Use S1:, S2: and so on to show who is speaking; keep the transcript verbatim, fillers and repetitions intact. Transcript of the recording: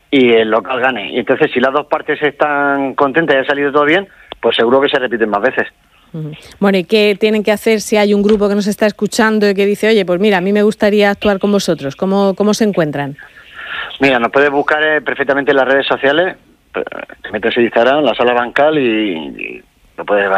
S1: y el local gane. Y entonces, si las dos partes están contentas y ha salido todo bien, pues seguro que se repiten más veces.
S2: Bueno, ¿y qué tienen que hacer si hay un grupo que nos está escuchando y que dice, oye, pues mira, a mí me gustaría actuar con vosotros? ¿Cómo, cómo se encuentran?
S1: Mira, nos puedes buscar eh, perfectamente en las redes sociales, te metes en Instagram, la Sala Bancal, y, y lo puedes